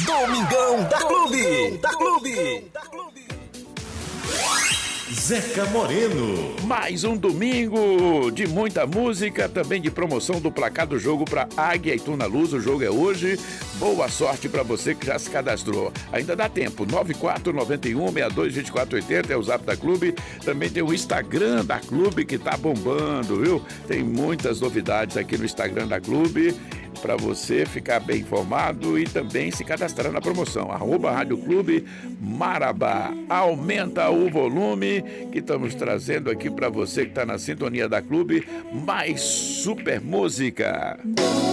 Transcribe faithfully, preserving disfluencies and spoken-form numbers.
Domingão da Clube. Da Clube. Da Clube. Zeca Moreno. Mais um domingo de muita música, também de promoção do placar do jogo para Águia e Tuna Luz. O jogo é hoje. Boa sorte para você que já se cadastrou. Ainda dá tempo. nove quatro nove um, seis dois, dois quatro oito zero é o zap da Clube. Também tem o Instagram da Clube que tá bombando, viu? Tem muitas novidades aqui no Instagram da Clube para você ficar bem informado e também se cadastrar na promoção. Arroba Rádio Clube Marabá. Aumenta o volume que estamos trazendo aqui para você que está na sintonia da Clube. Mais super música.